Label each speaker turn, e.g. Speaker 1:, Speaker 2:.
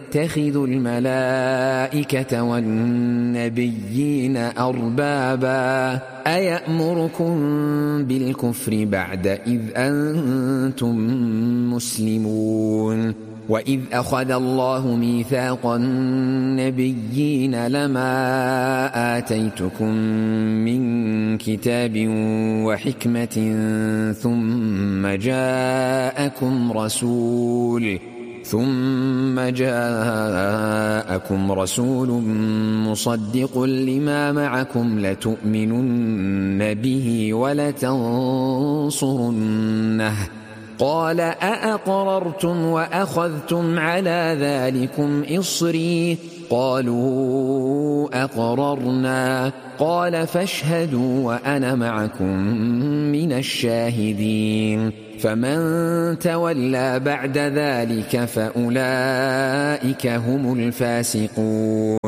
Speaker 1: تتخذوا الملائكة والنبيين أربابا أيأمركم بالكفر بعد إذ أنتم مسلمون وإذ أخذ الله ميثاق النبيين لما آتيتكم من كتاب وحكمة ثم جاءكم رسول مصدق لما معكم لتؤمنن به ولتنصرنه قال أأقررتم وأخذتم على ذلكم إصري قالوا أقررنا قال فاشهدوا وأنا معكم من الشاهدين فمن تولى بعد ذلك فأولئك هم الفاسقون